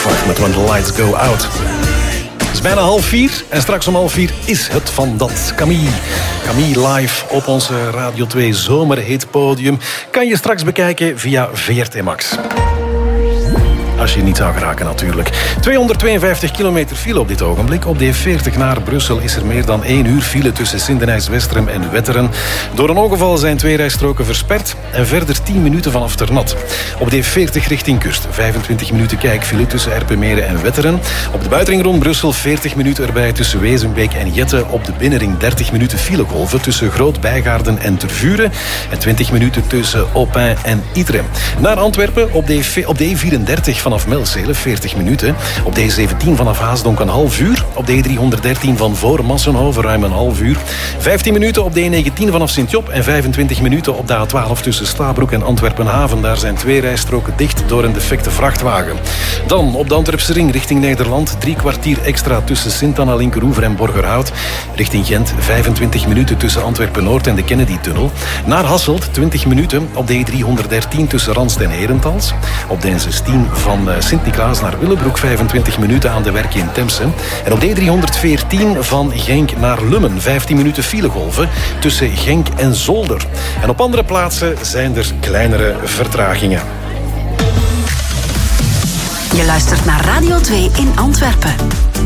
Offenbach met When the Lights Go Out. Het is bijna 3:30 en straks om 3:30 is het van dat. Camille live op onze Radio 2 zomerhit podium. Kan je straks bekijken via VRT Max. Als je niet zou geraken natuurlijk. 252 kilometer file op dit ogenblik. Op de E40 naar Brussel is er meer dan 1 uur file tussen Sindenijs-Westerem en Wetteren. Door een ongeval zijn 2 rijstroken versperd en verder 10 minuten vanaf Ternat. Op de E40 richting kust 25 minuten kijkfile tussen Erpenmeren en Wetteren. Op de buitenring rond Brussel 40 minuten erbij tussen Wezenbeek en Jette. Op de binnenring 30 minuten filegolven tussen Groot-Bijgaarden en Tervuren. En 20 minuten tussen Aupin en Ytrem. Naar Antwerpen op de E34 vanaf Melzele 40 minuten. Op de E17 vanaf Haasdonk een half uur. Op de E313 van voor Massenhoven ruim een half uur. 15 minuten op de E19 vanaf Sint-Job. En 25 minuten op de A12 tussen Stabroek en Antwerpen-Haven. Daar zijn 2 rijstroken dicht door een defecte vrachtwagen. Dan op de Antwerpse ring richting Nederland. 3 kwartier extra tussen Sint-Anna, Linkeroever en Borgerhout. Richting Gent 25 minuten tussen Antwerpen-Noord en de Kennedy-tunnel. Naar Hasselt 20 minuten op de E313 tussen Ranst en Herentals. Op de N16 van Sint-Niklaas naar Willebroek 25 minuten aan de Werk in Temse. En op de E314 van Genk naar Lummen 15 minuten filegolven tussen Genk en Zolder. En op andere plaatsen zijn er kleinere vertragingen. Je luistert naar Radio 2 in Antwerpen.